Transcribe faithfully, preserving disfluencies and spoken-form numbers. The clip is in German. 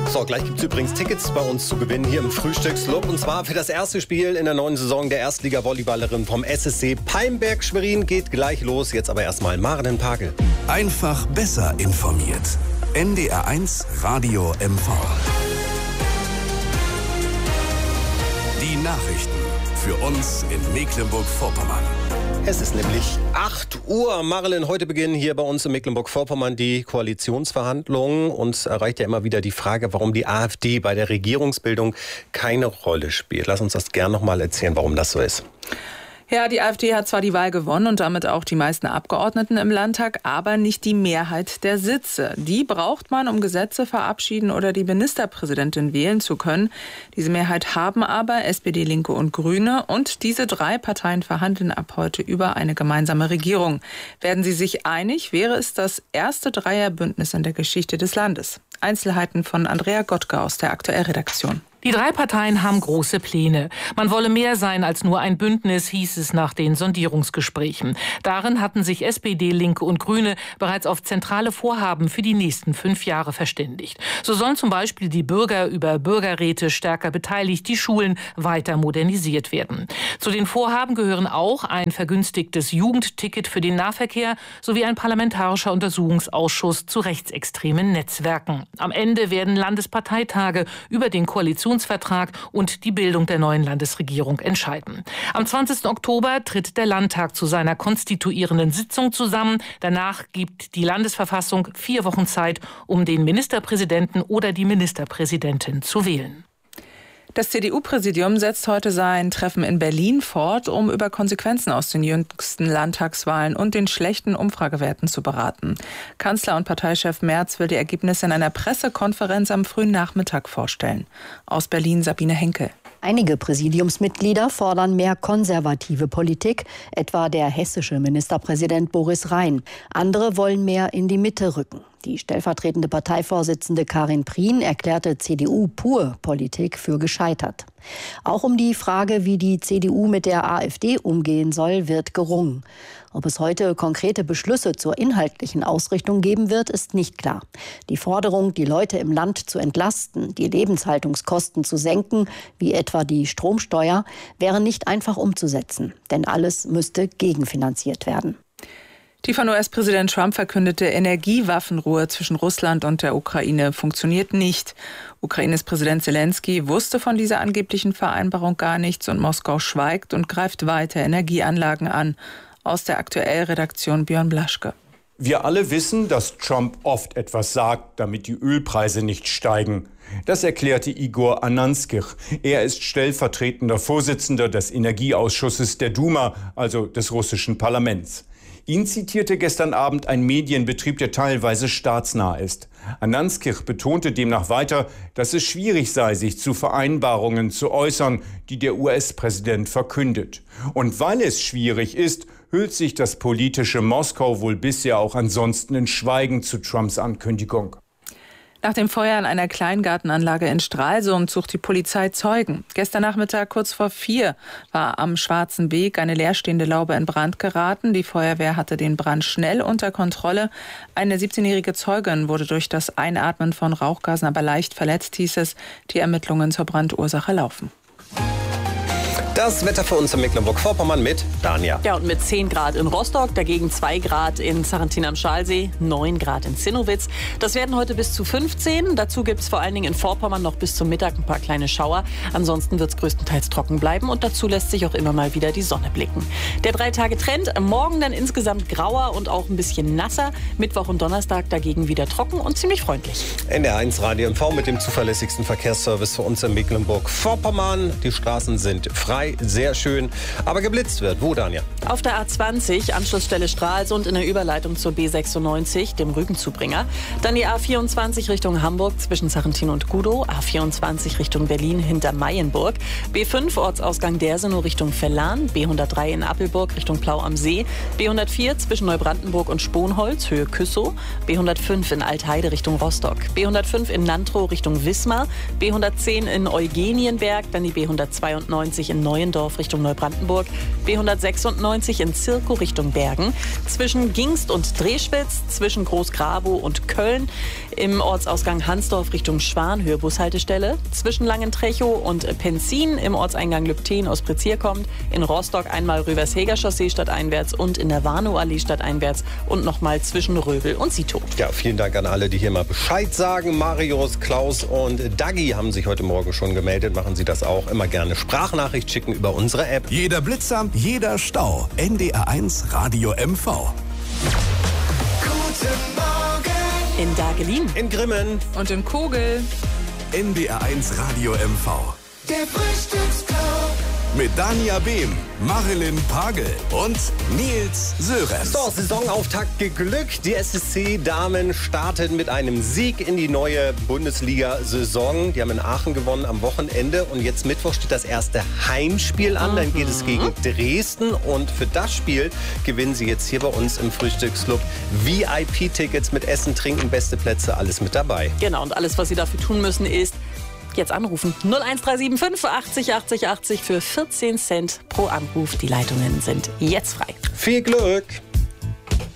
So, gleich gibt es übrigens Tickets bei uns zu gewinnen hier im Frühstücksclub. Und zwar für das erste Spiel in der neuen Saison der Erstliga-Volleyballerin vom S S C Palmberg Schwerin. Geht gleich los. Jetzt aber erstmal Maren Pagel. Einfach besser informiert. N D R eins Radio M V. Die Nachrichten für uns in Mecklenburg-Vorpommern. Es ist nämlich acht Uhr. Marilyn, heute beginnen hier bei uns in Mecklenburg-Vorpommern die Koalitionsverhandlungen. Uns erreicht ja immer wieder die Frage, warum die AfD bei der Regierungsbildung keine Rolle spielt. Lass uns das gerne noch mal erzählen, warum das so ist. Ja, die AfD hat zwar die Wahl gewonnen und damit auch die meisten Abgeordneten im Landtag, aber nicht die Mehrheit der Sitze. Die braucht man, um Gesetze verabschieden oder die Ministerpräsidentin wählen zu können. Diese Mehrheit haben aber S P D, Linke und Grüne. Und diese drei Parteien verhandeln ab heute über eine gemeinsame Regierung. Werden sie sich einig, wäre es das erste Dreierbündnis in der Geschichte des Landes. Einzelheiten von Andrea Gottke aus der Aktuellredaktion. Die drei Parteien haben große Pläne. Man wolle mehr sein als nur ein Bündnis, hieß es nach den Sondierungsgesprächen. Darin hatten sich S P D, Linke und Grüne bereits auf zentrale Vorhaben für die nächsten fünf Jahre verständigt. So sollen zum Beispiel die Bürger über Bürgerräte stärker beteiligt, die Schulen weiter modernisiert werden. Zu den Vorhaben gehören auch ein vergünstigtes Jugendticket für den Nahverkehr sowie ein parlamentarischer Untersuchungsausschuss zu rechtsextremen Netzwerken. Am Ende werden Landesparteitage über den Koalitionsvertrag und die Bildung der neuen Landesregierung entscheiden. Am zwanzigsten Oktober tritt der Landtag zu seiner konstituierenden Sitzung zusammen. Danach gibt die Landesverfassung vier Wochen Zeit, um den Ministerpräsidenten oder die Ministerpräsidentin zu wählen. Das C D U-Präsidium setzt heute sein Treffen in Berlin fort, um über Konsequenzen aus den jüngsten Landtagswahlen und den schlechten Umfragewerten zu beraten. Kanzler und Parteichef Merz will die Ergebnisse in einer Pressekonferenz am frühen Nachmittag vorstellen. Aus Berlin Sabine Henkel. Einige Präsidiumsmitglieder fordern mehr konservative Politik, etwa der hessische Ministerpräsident Boris Rhein. Andere wollen mehr in die Mitte rücken. Die stellvertretende Parteivorsitzende Karin Prien erklärte C D U-Pur-Politik für gescheitert. Auch um die Frage, wie die C D U mit der AfD umgehen soll, wird gerungen. Ob es heute konkrete Beschlüsse zur inhaltlichen Ausrichtung geben wird, ist nicht klar. Die Forderung, die Leute im Land zu entlasten, die Lebenshaltungskosten zu senken, wie etwa die Stromsteuer, wäre nicht einfach umzusetzen. Denn alles müsste gegenfinanziert werden. Die von U S-Präsident Trump verkündete Energiewaffenruhe zwischen Russland und der Ukraine funktioniert nicht. Ukraines Präsident Zelensky wusste von dieser angeblichen Vereinbarung gar nichts und Moskau schweigt und greift weiter Energieanlagen an. Aus der Aktuellredaktion Björn Blaschke. Wir alle wissen, dass Trump oft etwas sagt, damit die Ölpreise nicht steigen. Das erklärte Igor Ananskij. Er ist stellvertretender Vorsitzender des Energieausschusses der Duma, also des russischen Parlaments. Ihn zitierte gestern Abend ein Medienbetrieb, der teilweise staatsnah ist. Ananskij betonte demnach weiter, dass es schwierig sei, sich zu Vereinbarungen zu äußern, die der U S-Präsident verkündet. Und weil es schwierig ist, hüllt sich das politische Moskau wohl bisher auch ansonsten in Schweigen zu Trumps Ankündigung. Nach dem Feuer in einer Kleingartenanlage in Stralsund sucht die Polizei Zeugen. Gestern Nachmittag kurz vor vier war am Schwarzen Weg eine leerstehende Laube in Brand geraten. Die Feuerwehr hatte den Brand schnell unter Kontrolle. Eine siebzehnjährige Zeugin wurde durch das Einatmen von Rauchgasen aber leicht verletzt, hieß es. Die Ermittlungen zur Brandursache laufen. Das Wetter für uns in Mecklenburg-Vorpommern mit Dania. Ja, und mit zehn Grad in Rostock, dagegen zwei Grad in Sarrentin am Schalsee, neun Grad in Zinnowitz. Das werden heute bis zu fünfzehn. Dazu gibt es vor allen Dingen in Vorpommern noch bis zum Mittag ein paar kleine Schauer. Ansonsten wird es größtenteils trocken bleiben und dazu lässt sich auch immer mal wieder die Sonne blicken. Der Drei-Tage-Trend, morgen dann insgesamt grauer und auch ein bisschen nasser. Mittwoch und Donnerstag dagegen wieder trocken und ziemlich freundlich. N D R eins Radio M V mit dem zuverlässigsten Verkehrsservice für uns in Mecklenburg-Vorpommern. Die Straßen sind frei. Sehr schön, aber geblitzt wird. Wo, Dania? Auf der A zwanzig, Anschlussstelle Stralsund in der Überleitung zur B sechsundneunzig, dem Rügenzubringer. Dann die A vierundzwanzig Richtung Hamburg zwischen Sarrentin und Gudow. A vierundzwanzig Richtung Berlin hinter Mayenburg. B fünf, Ortsausgang Dersenow Richtung Verlan. B hundertdrei in Appelburg Richtung Plau am See. B hundertvier zwischen Neubrandenburg und Sponholz, Höhe Küssow. B hundertfünf in Altheide Richtung Rostock. B hundertfünf in Nantrow Richtung Wismar. B hundertzehn in Eugenienberg. Dann die B hundertzweiundneunzig in Neuburg Neuendorf Richtung Neubrandenburg, B hundertsechsundneunzig in Zirkow Richtung Bergen, zwischen Gingst und Dreschwitz, zwischen Großgrabow und Köln, im Ortsausgang Hansdorf Richtung Schwanhöhe Bushaltestelle, zwischen Langentrechau und Penzin, im Ortseingang Lübten aus Prezier kommt, in Rostock einmal Röversheger Chaussee stadteinwärts und in der Warnow-Allee stadteinwärts und nochmal zwischen Röbel und Sito. Ja, vielen Dank an alle, die hier mal Bescheid sagen. Marius, Klaus und Dagi haben sich heute Morgen schon gemeldet. Machen Sie das auch. Immer gerne Sprachnachricht schicken über unsere App. Jeder Blitzer, jeder Stau. N D R eins Radio M V. Guten Morgen. In Dagelin, In Grimmen. Und in Kogel. N D R eins Radio M V. Der Frühstücksclub. Mit Dania Behm, Marilyn Pagel und Nils Sörensen. So, Saisonauftakt geglückt. Die S S C-Damen starten mit einem Sieg in die neue Bundesliga-Saison. Die haben in Aachen gewonnen am Wochenende. Und jetzt Mittwoch steht das erste Heimspiel an. Dann geht es gegen Dresden. Und für das Spiel gewinnen sie jetzt hier bei uns im Frühstücksclub V I P-Tickets mit Essen, Trinken, beste Plätze, alles mit dabei. genau, und alles, was Sie dafür tun müssen, ist jetzt anrufen. null eins drei sieben fünf achtzig achtzig achtzig für vierzehn Cent pro Anruf. Die Leitungen sind jetzt frei. Viel Glück!